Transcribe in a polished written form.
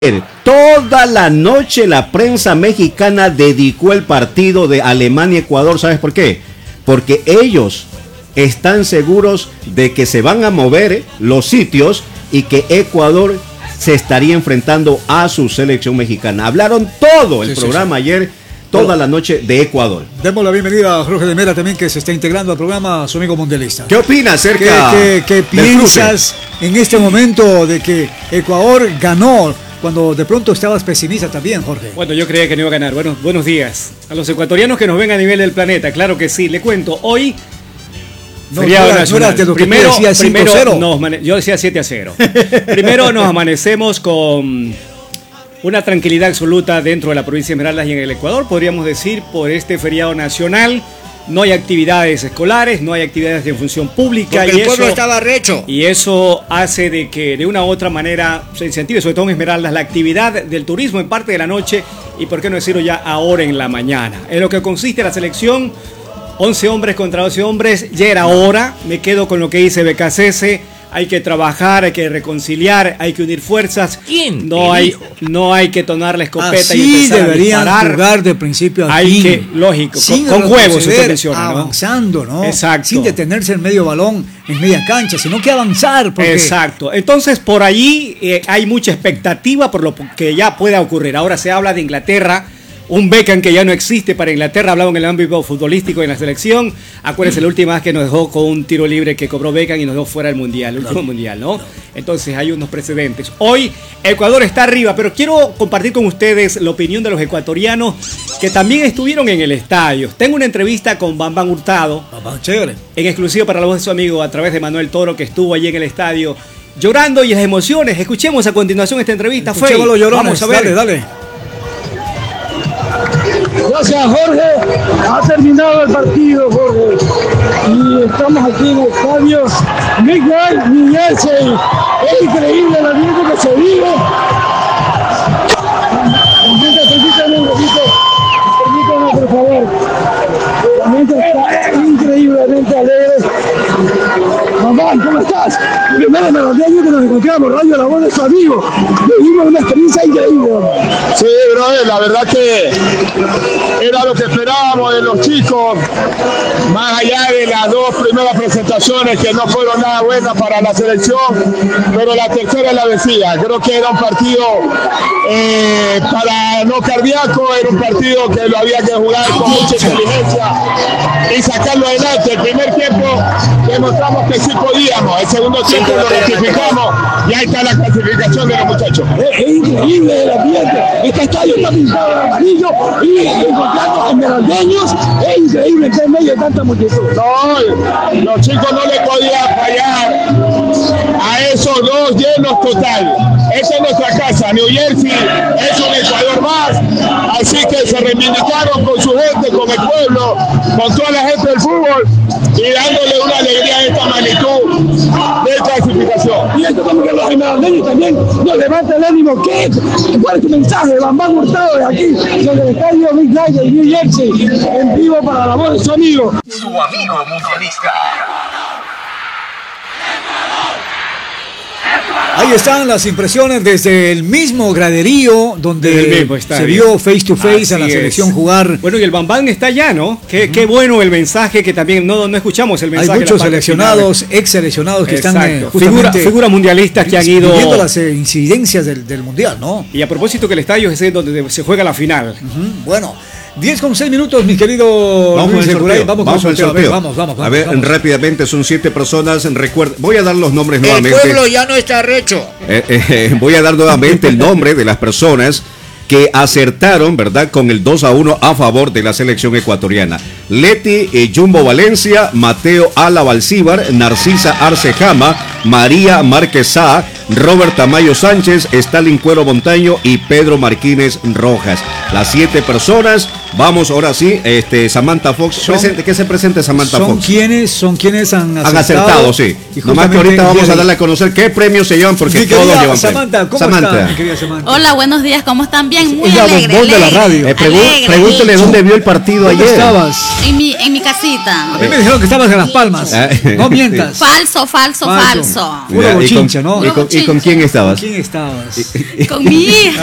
Toda la noche la prensa mexicana dedicó el partido de Alemania-Ecuador. ¿Sabes por qué? Porque ellos están seguros de que se van a mover los sitios y que Ecuador se estaría enfrentando a su selección mexicana. Hablaron todo el programa ayer, toda la noche de Ecuador. Demos la bienvenida a Jorge de Mera también, que se está integrando al programa, su amigo mundialista. ¿Qué opinas acerca ¿Qué piensas en este momento de que Ecuador ganó? Cuando de pronto estabas pesimista también, Jorge. Bueno, yo creía que no iba a ganar. Bueno, buenos días a los ecuatorianos que nos ven a nivel del planeta. Claro que sí, le cuento. Hoy, feriado nacional. Primero, yo decía 7-0. Primero nos amanecemos con una tranquilidad absoluta dentro de la provincia de Esmeraldas y en el Ecuador, podríamos decir, por este feriado nacional. No hay actividades escolares, no hay actividades de función pública. Porque el pueblo estaba recho. Y eso hace de que de una u otra manera se incentive, sobre todo en Esmeraldas, la actividad del turismo en parte de la noche y por qué no decirlo ya ahora en la mañana. En lo que consiste la selección, 11 hombres contra 12 hombres, ya era hora. Me quedo con lo que dice BKCS. Hay que trabajar, hay que reconciliar, hay que unir fuerzas. ¿Quién? No hay que tonar la escopeta así y empezar deberían a disparar. Jugar de principio a hay fin. Que, lógico, con huevos usted menciona, ¿no? Avanzando, ¿no? Exacto. Sin detenerse en medio balón, en media cancha, sino que avanzar. Porque... Exacto. Entonces, por allí hay mucha expectativa por lo que ya pueda ocurrir. Ahora se habla de Inglaterra. Un Beckham que ya no existe para Inglaterra, hablaba en el ámbito futbolístico en la selección. Acuérdense la última vez que nos dejó con un tiro libre que cobró Beckham y nos dejó fuera del mundial, el último mundial, ¿no? Entonces hay unos precedentes. Hoy Ecuador está arriba, pero quiero compartir con ustedes la opinión de los ecuatorianos que también estuvieron en el estadio. Tengo una entrevista con Bambán Hurtado, chévere, en exclusiva para la voz de su amigo a través de Manuel Toro, que estuvo allí en el estadio llorando y las emociones. Escuchemos a continuación esta entrevista. Vamos a ver, dale. Gracias, Jorge. Ha terminado el partido, Jorge. Y estamos aquí en el estadio Midnight, New Jersey. Es increíble el ambiente que se vive. Permítame, por favor. El ambiente está increíblemente alegre. Mamá, ¿cómo estás? Primero en el año que nos encontramos, Radio La Voz de su amigo. Vivimos una experiencia increíble. Sí, brother, la verdad que era lo que esperábamos de los chicos, más allá de las dos primeras presentaciones que no fueron nada buenas para la selección, pero la tercera la vencida. Creo que era un partido para no cardíaco, era un partido que lo había que jugar con mucha inteligencia y sacarlo adelante. El primer tiempo demostramos que sí podíamos, el segundo tiempo lo rectificamos y ahí está la clasificación de los muchachos. Es increíble el ambiente, este estadio está pintado de amarillo y encontramos esmeraldeños, es increíble que en medio de tanta multitud. No, los chicos no le podían fallar a esos dos llenos total. Esa es nuestra casa, New Jersey es un Ecuador más, así que se reivindicaron con su gente, con el pueblo, con toda la gente del fútbol y dándole una alegría de esta magnitud de clasificación. Y esto como que los esmeraldeños también nos levanta el ánimo. ¿Cuál es tu mensaje? Bambán Hurtado de aquí, desde el estadio Big Light de New Jersey, en vivo para la voz de su amigo. Su amigo mundialista. Ahí están las impresiones desde el mismo graderío donde se vio face to face a la selección jugar. Bueno, y el Bambán está allá, ¿no? Qué bueno el mensaje que también no escuchamos el mensaje. Hay muchos seleccionados, ex seleccionados que están figuras mundialistas que han ido viendo las incidencias del mundial, ¿no? Y a propósito que el estadio es donde se juega la final. Bueno, 10:06, mi querido. Vamos al sorteo. Vamos. A ver, rápidamente, son 7 personas. Voy a dar los nombres nuevamente. El pueblo ya no está recho. Voy a dar nuevamente el nombre de las personas que acertaron, ¿verdad?, con el 2-1 a favor de la selección ecuatoriana. Leti Jumbo Valencia, Mateo Ala Balcíbar, Narcisa Arce Jama, María Márquez Sá, Robert Tamayo Sánchez, Stalin Cuero Montaño y Pedro Martínez Rojas. Las 7 personas Vamos, ahora sí, Samantha Fox. ¿Qué se presente Samantha Fox? Son quienes han acertado, sí. Nomás que ahorita vamos a darle a conocer qué premios se llevan, porque todos llevan Samantha, ¿cómo está, mi querida Samantha? Hola, buenos días, ¿cómo están? Bien, muy la alegre. bombón de la radio. Pregúntale dónde vio el partido ¿Dónde ayer. estabas? En mi casita. A mí me dijeron que estabas en Las Palmas. No mientas. Falso. Puro bochincha, ¿no? ¿Y con quién estabas? ¿Con quién estabas? Con mi hija.